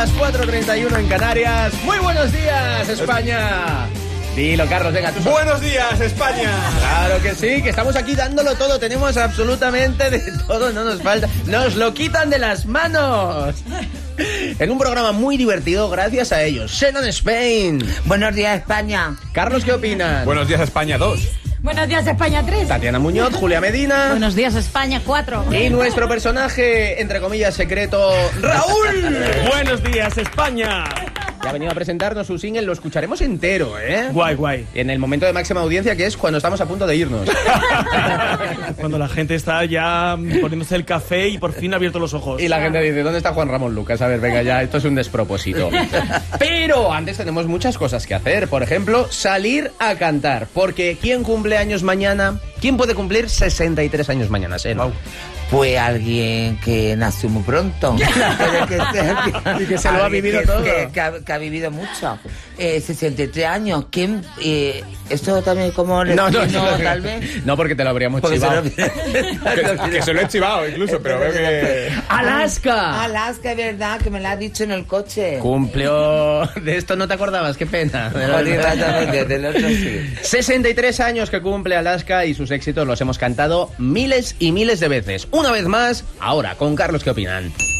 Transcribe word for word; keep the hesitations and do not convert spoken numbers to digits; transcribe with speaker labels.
Speaker 1: las cuatro treinta y uno en Canarias. Muy buenos días, España. Dilo, Carlos, venga, tú.
Speaker 2: Buenos días, España.
Speaker 1: Claro que sí, que estamos aquí dándolo todo. Tenemos absolutamente de todo, no nos falta. Nos lo quitan de las manos. En un programa muy divertido gracias a ellos. Shannon Spain.
Speaker 3: Buenos días, España.
Speaker 1: Carlos, ¿qué opinas?
Speaker 2: Buenos días, España dos.
Speaker 4: Buenos días, España tres.
Speaker 1: Tatiana Muñoz, Julia Medina.
Speaker 4: Buenos días, España cuatro.
Speaker 1: Y nuestro personaje, entre comillas, secreto, Raúl.
Speaker 5: Buenos días, España.
Speaker 1: Que ha venido a presentarnos su single, lo escucharemos entero, ¿eh?
Speaker 5: Guay, guay.
Speaker 1: En el momento de máxima audiencia, que es cuando estamos a punto de irnos.
Speaker 5: Cuando la gente está ya poniéndose el café y por fin ha abierto los ojos.
Speaker 1: Y la gente dice, ¿dónde está Juan Ramón Lucas? A ver, venga ya, esto es un despropósito. Pero antes tenemos muchas cosas que hacer. Por ejemplo, salir a cantar. Porque ¿quién cumple años mañana? ¿Quién puede cumplir sesenta y tres años mañana, Seno?
Speaker 5: Wow.
Speaker 3: Pues alguien que nació muy pronto. Pero que, que,
Speaker 1: Y que se lo ha vivido
Speaker 3: que,
Speaker 1: todo.
Speaker 3: Que, que, ha, que ha vivido mucho. Eh, sesenta y tres años. ¿Quién? Eh, ¿Esto también como le
Speaker 1: No, no,
Speaker 3: no,
Speaker 1: no,
Speaker 3: tal vez?
Speaker 1: no, porque te lo habríamos
Speaker 3: Porque se
Speaker 1: chivado.
Speaker 3: lo-
Speaker 2: Que, que se lo he chivado incluso, pero veo que...
Speaker 1: ¡Alaska!
Speaker 3: Alaska, es verdad, que me lo has dicho en el coche.
Speaker 1: Cumplió... De esto no te acordabas, qué pena.
Speaker 3: Joder, exactamente, del otro sí.
Speaker 1: sesenta y tres años que cumple Alaska y sus éxitos los hemos cantado miles y miles de veces. Una vez más, ahora con Carlos, ¿qué opinan?